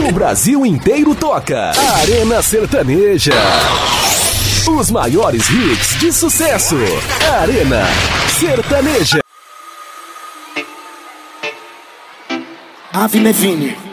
O Brasil inteiro toca. Arena Sertaneja. Os maiores hits de sucesso. Arena Sertaneja. Ave Levine.